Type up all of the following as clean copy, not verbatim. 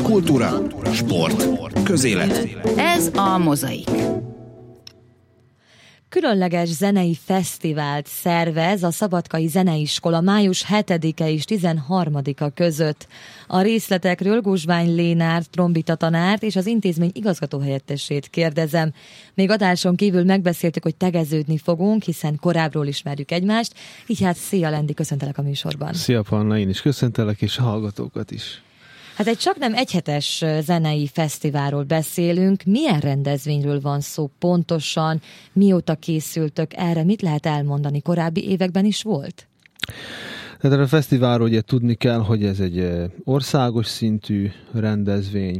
Kultúra, sport, közélet. Ez a Mozaik. Különleges zenei fesztivált szervez a Szabadkai Zeneiskola május 7-e és 13-a között. A részletekről Guzsvány Lénárt, trombita tanárt és az intézmény igazgatóhelyettesét kérdezem. Még adáson kívül megbeszéltük, hogy tegeződni fogunk, hiszen korábbról ismerjük egymást. Így hát szia Lendi, köszöntelek a műsorban. Szia Panna, én is köszöntelek, és a hallgatókat is. Hát egy csaknem egyhetes zenei fesztiválról beszélünk. Milyen rendezvényről van szó pontosan? Mióta készültök erre? Mit lehet elmondani? Korábbi években is volt? Tehát a fesztiválról ugye tudni kell, hogy ez egy országos szintű rendezvény.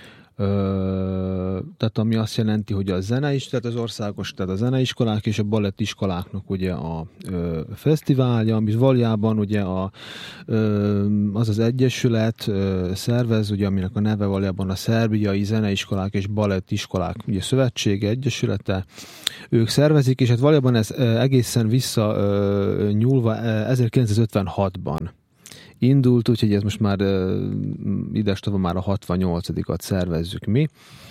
Tehát ami azt jelenti, hogy a tehát az országos, tehát a zeneiskolák és a balettiskoláknak ugye a fesztiválja, amit valójában ugye az egyesület szervez, ugye aminek a neve valójában a Szerbiai Zeneiskolák és Balettiskolák ugye szövetsége, egyesülete, ők szervezik, és hát valójában ez egészen vissza nyúlva 1956-ban indult, úgyhogy ez most már idestova már a 68-at szervezzük mi.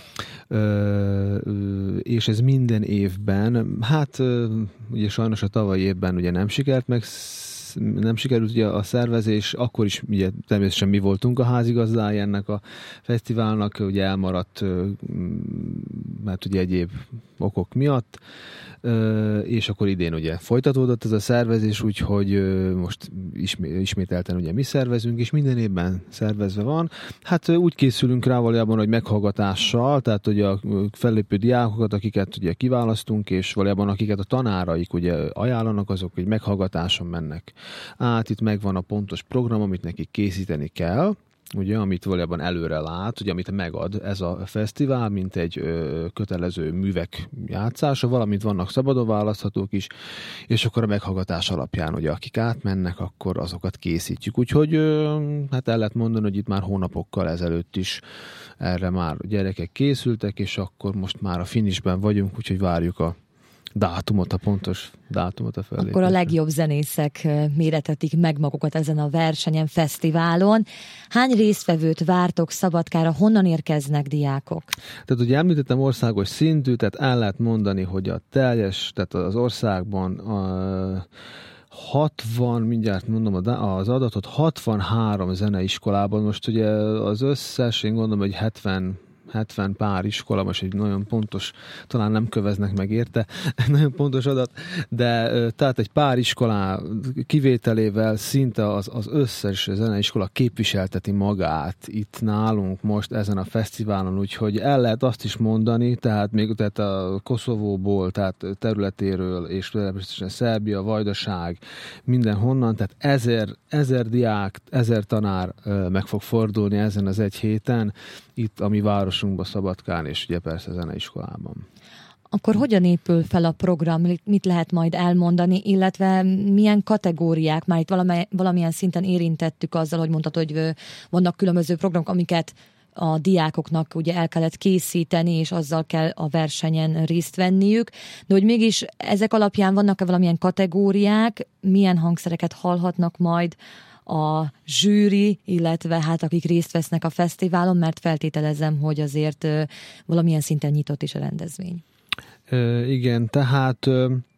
És ez minden évben, hát ugye sajnos a tavalyi évben ugye nem sikerült ugye a szervezés, akkor is ugye természetesen mi voltunk a házigazdái ennek a fesztiválnak, ugye elmaradt, mert ugye egyéb okok miatt, és akkor idén ugye folytatódott ez a szervezés, úgyhogy most ismételten ugye mi szervezünk, és minden évben szervezve van. Hát úgy készülünk rá valójában, hogy meghallgatással, tehát ugye a fellépő diákokat, akiket ugye kiválasztunk, és valójában akiket a tanáraik ugye ajánlanak, azok egy meghallgatáson mennek át. Itt megvan a pontos program, amit nekik készíteni kell, ugye, amit valójában előre lát, ugye, amit megad ez a fesztivál, mint egy kötelező művek játszása, valamint vannak szabadon választhatók is, és akkor a meghallgatás alapján, ugye, akik átmennek, akkor azokat készítjük. Úgyhogy hát el lehet mondani, hogy itt már hónapokkal ezelőtt is erre már gyerekek készültek, és akkor most már a finishben vagyunk, úgyhogy várjuk a pontos dátumot a fellépésre. Akkor a legjobb zenészek méretetik meg magukat ezen a versenyen, fesztiválon. Hány résztvevőt vártok Szabadkára? Honnan érkeznek diákok? Tehát ugye említettem országos szintű, tehát el lehet mondani, hogy a teljes, tehát az országban 60, mindjárt mondom az adatot, 63 zeneiskolában, most ugye az összes, én gondolom, hogy 70 pár iskola, most egy nagyon pontos, talán nem köveznek meg érte, nagyon pontos adat, de tehát egy pár iskolá kivételével szinte az összes zeneiskola képviselteti magát itt nálunk most ezen a fesztiválon, úgyhogy el lehet azt is mondani, tehát még tehát a Koszovóból, tehát területéről, és természetesen Szerbia, Vajdaság, mindenhonnan, tehát 1000 diák, 1000 tanár meg fog fordulni ezen az egy héten, itt a mi városunkban, Szabadkán, és ugye persze zeneiskolában. Akkor hogyan épül fel a program? Mit lehet majd elmondani, illetve milyen kategóriák? Már itt valamilyen szinten érintettük azzal, hogy mondtad, hogy vannak különböző programok, amiket a diákoknak ugye el kellett készíteni, és azzal kell a versenyen részt venniük. De hogy mégis ezek alapján vannak-e valamilyen kategóriák, milyen hangszereket hallhatnak majd a zsűri, illetve hát akik részt vesznek a fesztiválon, mert feltételezem, hogy azért valamilyen szinten nyitott is a rendezvény. Igen, tehát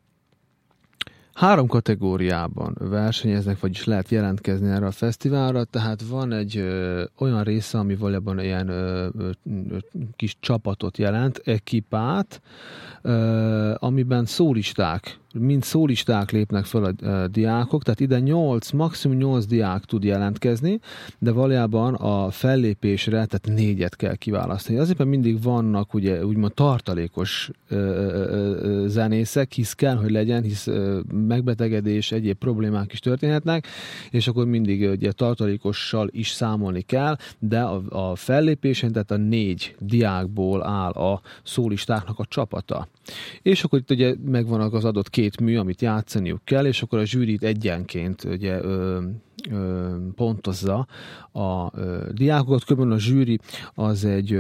3 kategóriában versenyeznek, vagyis lehet jelentkezni erre a fesztiválra, tehát van egy olyan része, ami valójában ilyen kis csapatot jelent, ekipát, amiben szólisták lépnek fel a diákok, tehát ide maximum 8 diák tud jelentkezni, de valójában a fellépésre, tehát 4-et kell kiválasztani. Azért mindig vannak ugye úgymond tartalékos zenészek, hisz kell, hogy legyen, hisz megbetegedés, egyéb problémák is történhetnek, és akkor mindig ugye tartalékossal is számolni kell, de a fellépésen, tehát a 4 diákból áll a szólistáknak a csapata. És akkor itt ugye megvannak az adott 2 mű, amit játszaniuk kell, és akkor a zsűrit egyenként ugye pontozza a diákokat. Különben a zsűri az egy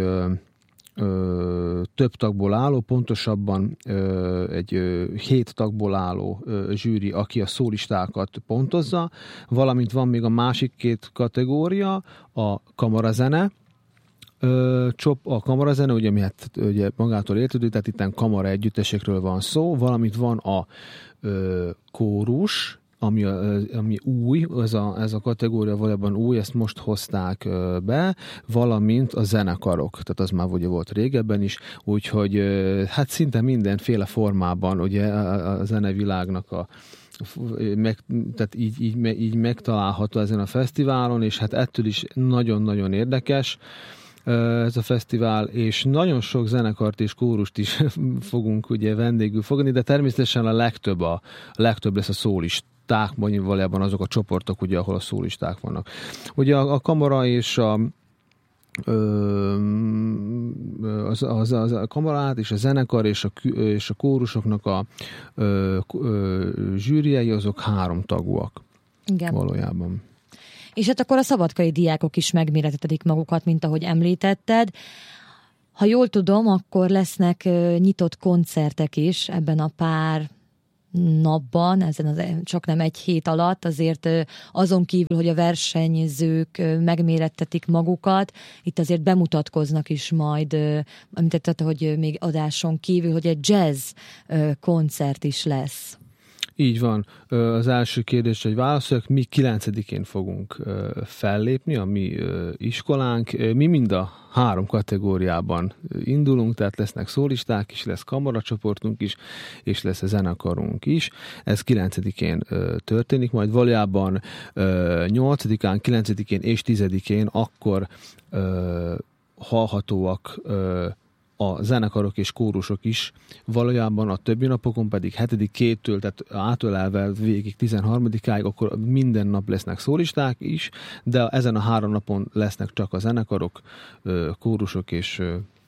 több tagból álló, pontosabban egy 7 tagból álló zsűri, aki a szólistákat pontozza, valamint van még a másik 2 kategória, a kamarazene, A kamarazene, ugye, ami hát ugye magától értődő, tehát itt kamara együttesekről van szó, valamint van a kórus, ami új, ez a kategória valójában új, ezt most hozták be, valamint a zenekarok, tehát az már ugye volt régebben is, úgyhogy hát szinte mindenféle formában ugye a zenevilágnak tehát így megtalálható ezen a fesztiválon, és hát ettől is nagyon-nagyon érdekes ez a fesztivál, és nagyon sok zenekart és kórust is fogunk ugye vendégül fogadni, de természetesen a legtöbb lesz a szólisták, valójában azok a csoportok, ugye, ahol a szólisták vannak. Ugye a kamara és a kamarát és a zenekar és a kórusoknak a zsűriei, azok 3 tagúak. Igen. Valójában. És hát akkor a szabadkai diákok is megmérettetik magukat, mint ahogy említetted. Ha jól tudom, akkor lesznek nyitott koncertek is ebben a pár napban, csak nem egy hét alatt, azért azon kívül, hogy a versenyzők megmérettetik magukat, itt azért bemutatkoznak is majd, említette, hogy még adáson kívül, hogy egy jazz koncert is lesz. Így van. Az első kérdés, hogy válaszoljak, mi 9-én fogunk fellépni, a mi iskolánk. Mi mind a 3 kategóriában indulunk, tehát lesznek szólisták is, lesz kamaracsoportunk is, és lesz a zenekarunk is. Ez 9-én történik, majd valójában 8-án, 9-én és 10-én akkor hallhatóak a zenekarok és kórusok is, valójában a többi napokon pedig 7-től, tehát átölelve végig 13-áig, akkor minden nap lesznek szólisták is, de ezen a 3 napon lesznek csak a zenekarok, kórusok és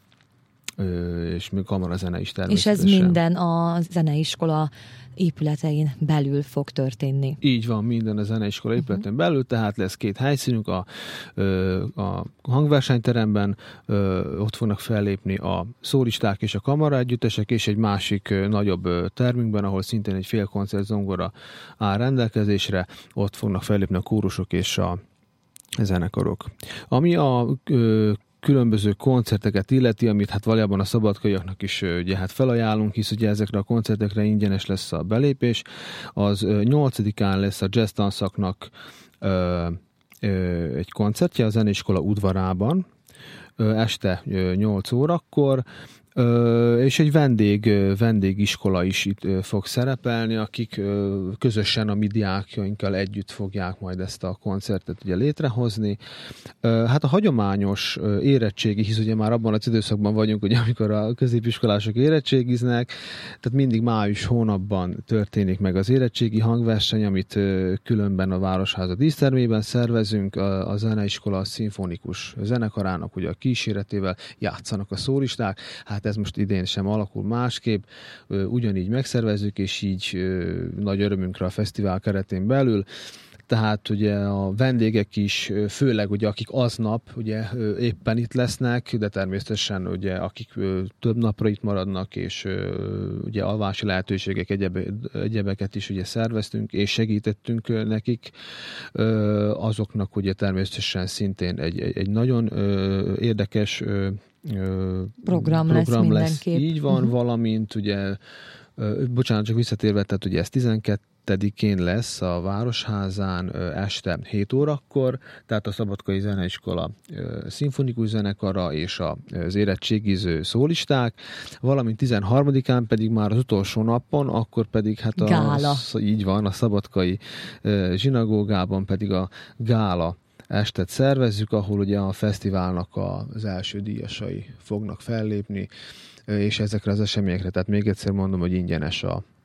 még kamarazene is természetesen. És ez minden a zeneiskola épületein belül fog történni. Így van, minden a zeneiskola épületen belül, tehát lesz 2 helyszínünk, a hangversenyteremben, ott fognak fellépni a szólisták és a kamara együttesek, és egy másik nagyobb termünkben, ahol szintén egy félkoncert zongora áll rendelkezésre, ott fognak fellépni a kórusok és a zenekarok. Ami a különböző koncerteket illeti, amit hát valójában a szabadkaiaknak is ugye hát felajánlunk, hisz ugye ezekre a koncertekre ingyenes lesz a belépés. Az 8-án lesz a jazz tanszaknak egy koncertje a zeneiskola udvarában, este 8 órakor, és egy vendégiskola is itt fog szerepelni, akik közösen a mi diákjainkkal együtt fogják majd ezt a koncertet ugye létrehozni. Hát a hagyományos érettségi, hisz ugye már abban az időszakban vagyunk, ugye, amikor a középiskolások érettségiznek, tehát mindig május hónapban történik meg az érettségi hangverseny, amit különben a Városháza dísztermében szervezünk, a zeneiskola szimfonikus zenekarának ugye a kíséretével játszanak a szólisták. Hát ez most idén sem alakul másképp, ugyanígy megszervezzük, és így nagy örömünkre a fesztivál keretén belül. Tehát ugye a vendégek is, főleg ugye akik aznap ugye éppen itt lesznek, de természetesen ugye akik több napra itt maradnak, és ugye alvási lehetőségek, egyebeket is ugye szerveztünk, és segítettünk nekik, azoknak ugye természetesen szintén egy nagyon érdekes program lesz mindenképp. Így van, valamint ugye, bocsánat, csak visszatérve, tehát ugye ez 12-én lesz a Városházán este 7 órakor, tehát a Szabadkai Zeneiskola szimfonikus zenekara és az érettségiző szólisták, valamint 13-án pedig már az utolsó napon, akkor pedig hát így van, a Szabadkai zsinagógában pedig a gála estet szervezzük, ahol ugye a fesztiválnak az első díjasai fognak fellépni, és ezekre az eseményekre, tehát még egyszer mondom, hogy ingyenes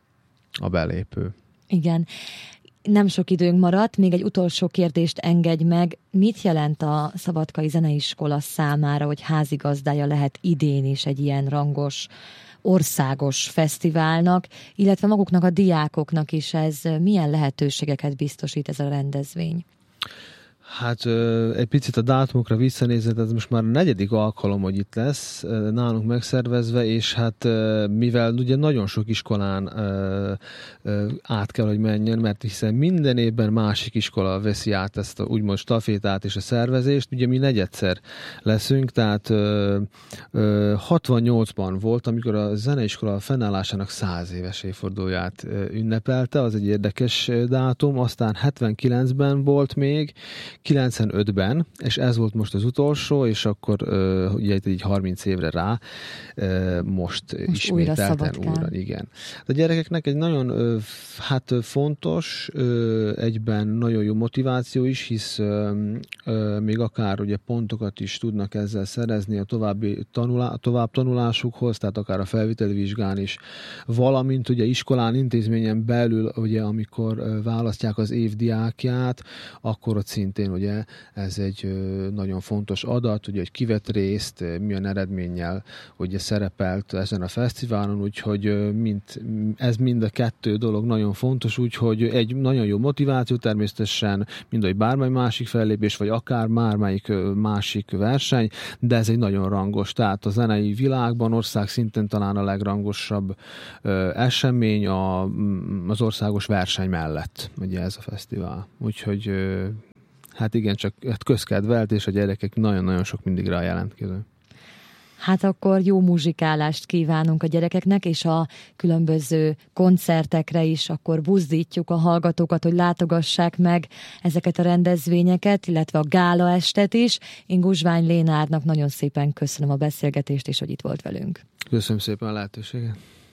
a belépő. Igen. Nem sok időnk maradt, még egy utolsó kérdést engedj meg. Mit jelent a Szabadkai Zeneiskola számára, hogy házigazdája lehet idén is egy ilyen rangos, országos fesztiválnak, illetve maguknak a diákoknak is ez milyen lehetőségeket biztosít ez a rendezvény? Hát egy picit a dátumokra visszanézve, ez most már a 4. alkalom, hogy itt lesz nálunk megszervezve, és hát mivel ugye nagyon sok iskolán át kell, hogy menjen, mert hiszen minden évben másik iskola veszi át ezt a úgymond stafétát és a szervezést, ugye mi negyedszer leszünk, tehát 68-ban volt, amikor a zeneiskola fennállásának 100 éves évfordulóját ünnepelte, az egy érdekes dátum, aztán 79-ben volt még, 95-ben, és ez volt most az utolsó, és akkor ugye így 30 évre rá most ismételten újra. Igen. A gyerekeknek egy nagyon fontos, egyben nagyon jó motiváció is, hisz még akár ugye pontokat is tudnak ezzel szerezni a tovább tanulásukhoz, tehát akár a felviteli vizsgán is, valamint ugye iskolán, intézményen belül, ugye amikor választják az év diákját, akkor ott szintén ugye ez egy nagyon fontos adat, ugye, hogy ki vett részt, milyen eredménnyel ugye szerepelt ezen a fesztiválon, úgyhogy ez mind a kettő dolog nagyon fontos, úgyhogy egy nagyon jó motiváció természetesen, mind ahogy bármely másik fellépés, vagy akár bármelyik másik verseny, de ez egy nagyon rangos, tehát a zenei világban országszinten talán a legrangosabb esemény az országos verseny mellett, ugye ez a fesztivál. Úgyhogy hát igen, csak közkedvelt, és a gyerekek nagyon-nagyon sok mindig rá jelentkező. Hát akkor jó muzsikálást kívánunk a gyerekeknek, és a különböző koncertekre is akkor buzdítjuk a hallgatókat, hogy látogassák meg ezeket a rendezvényeket, illetve a gála estet is. Én Guzsvány Lénárnak nagyon szépen köszönöm a beszélgetést, és hogy itt volt velünk. Köszönöm szépen a lehetőséget.